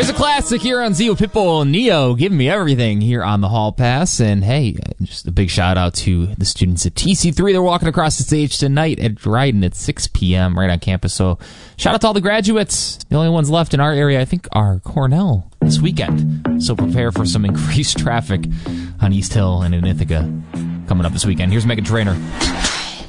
Here's a classic here on Z with Pitbull and Neo, giving me everything here on the Hall Pass. And hey, just a big shout out to the students at TC3. They're walking across the stage tonight at Dryden at 6 p.m. right on campus. So shout out to all the graduates. The only ones left in our area, I think, are Cornell this weekend. So prepare for some increased traffic on East Hill and in Ithaca coming up this weekend. Here's Meghan Trainor.